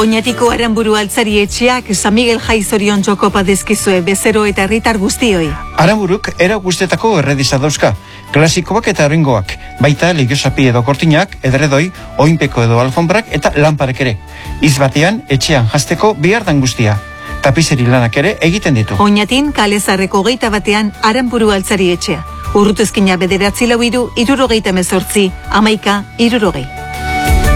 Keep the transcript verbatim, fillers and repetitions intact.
Oñatiko Aranburu altzari etxeak San Miguel Jai zorion txokopa dizkizue bezero eta herritar guztioi. Aranburuk era guztetako errediza dauzka, klasikoak eta orengoak, baita ligiosapi edo kortinak, edredoi, oinpeko edo alfombrak eta lanparek ere. Izbatean, etxean jazteko bihardan guztia. Tapizeri lanak ere egiten ditu. Oñatin kalezarreko geita batean Aranburu altzari etxea. Urrutezkina bederatzi lau iru, irurogeita mezortzi, amaika, irurogei.